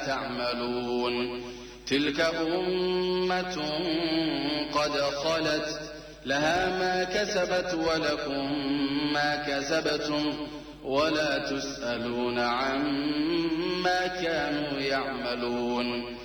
تعملون تلك أمة قد خلت لها ما كسبت ولكم ما كسبتم ولا تسألون عما كانوا يعملون